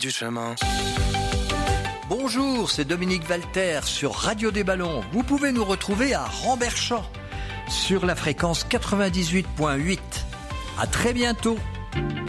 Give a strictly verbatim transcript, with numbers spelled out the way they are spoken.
du chemin. Bonjour, c'est Dominique Walter sur Radio des Ballons. Vous pouvez nous retrouver à Ramberchamp sur la fréquence quatre-vingt-dix-huit virgule huit. À très bientôt.